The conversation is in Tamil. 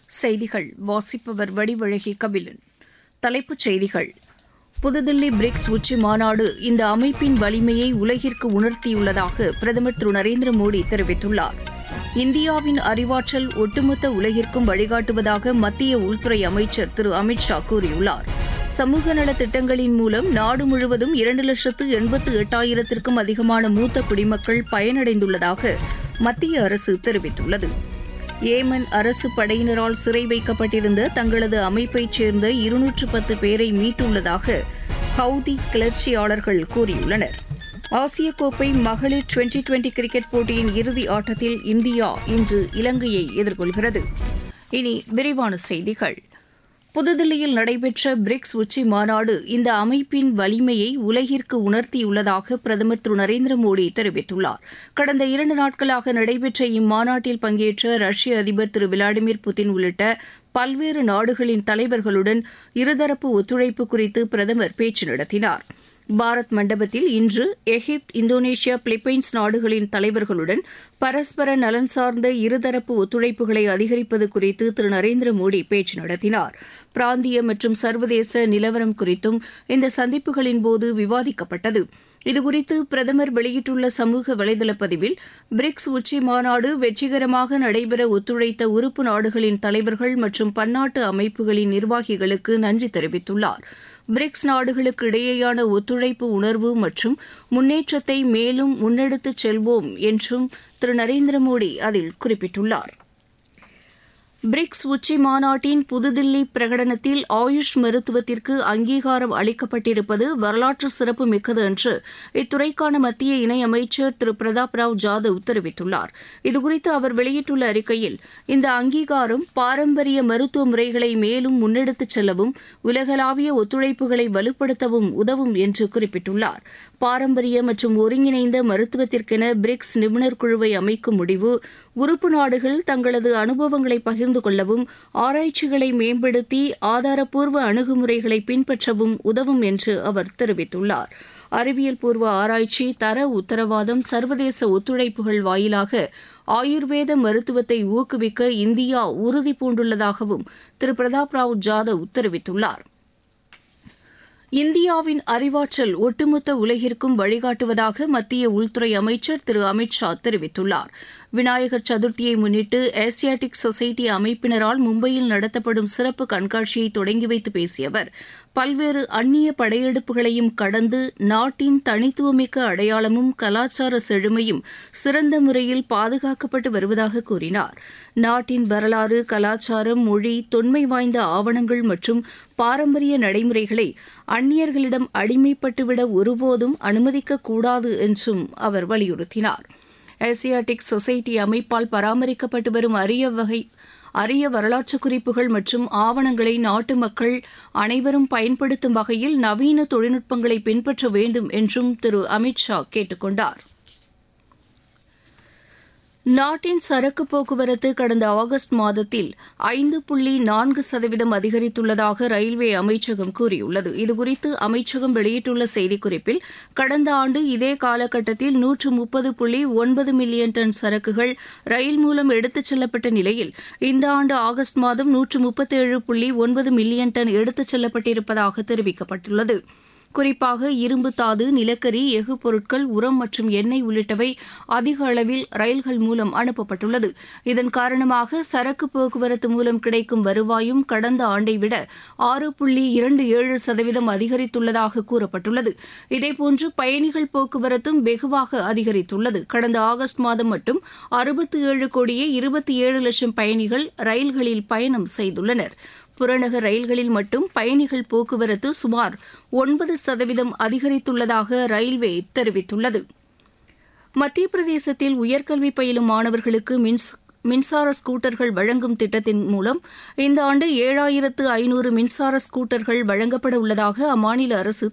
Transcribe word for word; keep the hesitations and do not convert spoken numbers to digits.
செய்திகள் வாசிப்பவர் வடிவழகி கபிலன். தலைப்புச் செய்திகள். புதுதில்லி பிரிக்ஸ் உச்சி மாநாடு இந்த அமைப்பின் வலிமையை உலகிற்கு உணர்த்தியுள்ளதாக பிரதமர் திரு நரேந்திர மோடி தெரிவித்துள்ளார். இந்தியாவின் அறிவாற்றல் ஒட்டுமொத்த உலகிற்கும் வழிகாட்டுவதாக மத்திய உள்துறை அமைச்சர் திரு அமித் ஷா கூறியுள்ளார். சமூக நலத் திட்டங்களின் மூலம் நாடு முழுவதும் இரண்டு லட்சத்து எண்பத்து எட்டாயிரத்திற்கும் அதிகமான மூத்த குடிமக்கள் பயனடைந்துள்ளதாக மத்திய அரசு தெரிவித்துள்ளது. ஏமன் அரசு படையினரால் சிறை வைக்கப்பட்டிருந்த தங்களது அமைப்பைச் சேர்ந்த இருநூற்று பத்து பேரை மீட்டுள்ளதாக ஹவுதி கிளர்ச்சியாளர்கள் கூறியுள்ளனர். ஆசிய கோப்பை மகளிர் டுவெண்டி டுவெண்டி கிரிக்கெட் போட்டியின் இறுதி ஆட்டத்தில் இந்தியா இன்று இலங்கையை எதிர்கொள்கிறது. இனி விரிவான செய்திகள். புதுதில்லியில் நடைபெற்ற பிரிக்ஸ் உச்சி மாநாடு இந்த அமைப்பின் வலிமையை உலகிற்கு உணர்த்தியுள்ளதாக பிரதமர் திரு நரேந்திர மோடி தெரிவித்துள்ளார். கடந்த இரண்டு நாட்களாக நடைபெற்ற இம்மாநாட்டில் பங்கேற்ற ரஷ்ய அதிபர் திரு விளாடிமிர் புட்டின் உள்ளிட்ட பல்வேறு நாடுகளின் தலைவர்களுடன் இருதரப்பு ஒத்துழைப்பு குறித்து பிரதமர் பேச்சு நடத்தினார். பாரத் மண்டபத்தில் இன்று எகிப்து, இந்தோனேஷியா, பிலிப்பைன்ஸ் நாடுகளின் தலைவர்களுடன் பரஸ்பர நலன் சார்ந்த இருதரப்பு ஒத்துழைப்புகளை அதிகரிப்பது குறித்து திரு நரேந்திர மோடி பேச்சு நடத்தினார். பிராந்திய மற்றும் சர்வதேச நிலவரம் குறித்தும் இந்த சந்திப்புகளின்போது விவாதிக்கப்பட்டது. இதுகுறித்து பிரதமர் வெளியிட்டுள்ள சமூக வலைதள பதிவில், பிரிக்ஸ் உச்சி மாநாடு வெற்றிகரமாக நடைபெற ஒத்துழைத்த உறுப்பு நாடுகளின் தலைவர்கள் மற்றும் பன்னாட்டு அமைப்புகளின் நிர்வாகிகளுக்கு நன்றி தெரிவித்துள்ளார். பிரிக்ஸ் நாடுகளுக்கு இடையேயான ஒத்துழைப்பு உணர்வு மற்றும் முன்னேற்றத்தை மேலும் முன்னெடுத்துச் செல்வோம் என்றும் திரு நரேந்திர மோடி அதில் குறிப்பிட்டுள்ளார். பிரிக்ஸ் உச்சி மாநாட்டின் புதுதில்லி பிரகடனத்தில் ஆயுஷ் மருத்துவத்திற்கு அங்கீகாரம் அளிக்கப்பட்டிருப்பது வரலாற்று சிறப்பு மிக்கது என்று இத்துறைக்கான மத்திய இணையமைச்சர் திரு பிரதாப் ராவ் ஜாதவ் தெரிவித்துள்ளார். இதுகுறித்து அவர் வெளியிட்டுள்ள அறிக்கையில், இந்த அங்கீகாரம் பாரம்பரிய மருத்துவ முறைகளை மேலும் முன்னெடுத்துச் செல்லவும் உலகளாவிய ஒத்துழைப்புகளை வலுப்படுத்தவும் உதவும் என்று குறிப்பிட்டுள்ளார். பாரம்பரிய மற்றும் ஒருங்கிணைந்த மருத்துவத்திற்கென பிரிக்ஸ் நிபுணர் குழுவை அமைக்கும் முடிவு உறுப்பு நாடுகள் தங்களது அனுபவங்களை பகிர்ந்து கொள்ளவும் ஆராய்ச்சிகளை மேம்படுத்தி ஆதாரப்பூர்வ அணுகுமுறைகளை பின்பற்றவும் உதவும் என்று அவர் தெரிவித்துள்ளார். அறிவியல் பூர்வ ஆராய்ச்சி, தர உத்தரவாதம், சர்வதேச ஒத்துழைப்புகள் வாயிலாக ஆயுர்வேத மருத்துவத்தை ஊக்குவிக்க இந்தியா உறுதி பூண்டுள்ளதாகவும் திரு பிரதாப் ராவ் ஜாதவ் தெரிவித்துள்ளார். இந்தியாவின் அறிவாற்றல் ஒட்டுமொத்த உலகிற்கும் வழிகாட்டுவதாக மத்திய உள்துறை அமைச்சர் திரு அமித் ஷா தெரிவித்துள்ளார். விநாயகர் சதுர்த்தியை முன்னிட்டு ஏசியாட்டிக் சொசைட்டி அமைப்பினரால் மும்பையில் நடத்தப்படும் சிறப்பு கண்காட்சியை தொடங்கி வைத்து பேசிய அவர், பல்வேறு அந்நிய படையெடுப்புகளையும் கடந்து நாட்டின் தனித்துவமிக்க அடையாளமும் கலாச்சார செழுமையும் சிறந்த முறையில் பாதுகாக்கப்பட்டு வருவதாக கூறினார். நாட்டின் வரலாறு, கலாச்சாரம், மொழி, தொன்மை வாய்ந்த ஆவணங்கள் மற்றும் பாரம்பரிய நடைமுறைகளை அந்நியர்களிடம் அடிமைப்பட்டுவிட ஒருபோதும் அனுமதிக்கக்கூடாது என்றும் அவர் வலியுறுத்தினார். ஏசியாட்டிக் சொசைட்டி அமைப்பால் பராமரிக்கப்பட்டு வரும் அரிய வகை அரிய வரலாற்று குறிப்புகள் மற்றும் ஆவணங்களை நாட்டு மக்கள் அனைவரும் பயன்படுத்தும் வகையில் நவீன தொழில்நுட்பங்களை பின்பற்ற வேண்டும் என்றும் திரு அமித் ஷா கேட்டுக் கொண்டார். நாட்டின் சரக்கு போக்குவரத்து கடந்த ஆகஸ்ட் மாதத்தில் ஐந்து புள்ளி நான்கு சதவீதம் அதிகரித்துள்ளதாக ரயில்வே அமைச்சகம் கூறியுள்ளது. இதுகுறித்து அமைச்சகம் வெளியிட்டுள்ள செய்திக்குறிப்பில், கடந்த ஆண்டு இதே காலகட்டத்தில் நூற்று முப்பது புள்ளி ஒன்பது மில்லியன் டன் சரக்குகள் ரயில் மூலம் எடுத்துச் செல்லப்பட்ட நிலையில் இந்த ஆண்டு ஆகஸ்ட் மாதம் நூற்று முப்பத்தேழு புள்ளி ஒன்பது மில்லியன் டன் எடுத்துச் செல்லப்பட்டிருப்பதாக தெரிவிக்கப்பட்டுள்ளது. குறிப்பாக இரும்பு தாது, நிலக்கரி, எஃகு பொருட்கள், உரம் மற்றும் எண்ணெய் உள்ளிட்டவை அதிக அளவில் ரயில்கள் மூலம் அனுப்பப்பட்டுள்ளது. இதன் காரணமாக சரக்கு போக்குவரத்து மூலம் கிடைக்கும் வருவாயும் கடந்த ஆண்டை விட ஆறு புள்ளி இரண்டு ஏழு சதவீதம் அதிகரித்துள்ளதாக கூறப்பட்டுள்ளது. இதேபோன்று பயணிகள் போக்குவரத்தும் வெகுவாக அதிகரித்துள்ளது. கடந்த ஆகஸ்ட் மாதம் மட்டும் அறுபத்தி ஏழு கோடியே இருபத்தி ஏழு லட்சம் பயணிகள் ரயில்களில் பயணம் செய்துள்ளனர். புறநகர் ரயில்களில் மட்டும் பயணிகள் போக்குவரத்து சுமார் ஒன்பது சதவீதம் அதிகரித்துள்ளதாக ரயில்வே தெரிவித்துள்ளது. மத்திய பிரதேசத்தில் உயர்கல்வி பயிலும் மாணவர்களுக்கு மின்ஸ் மின்சார ஸ்கூட்டர்கள் வழங்கும் திட்டத்தின் மூலம் இந்த ஆண்டு ஏழாயிரத்து ஐநூறு மின்சார ஸ்கூட்டர்கள் வழங்கப்பட உள்ளதாக அம்மாநில அரசு